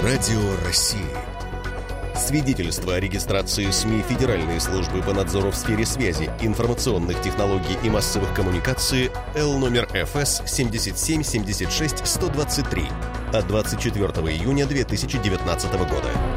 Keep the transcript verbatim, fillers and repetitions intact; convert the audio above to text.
Радио России. Свидетельство о регистрации СМИ Федеральной службы по надзору в сфере связи, информационных технологий и массовых коммуникаций Л номер Эф Эс семь семь семь шесть сто двадцать три от двадцать четвёртого июня две тысячи девятнадцатого года.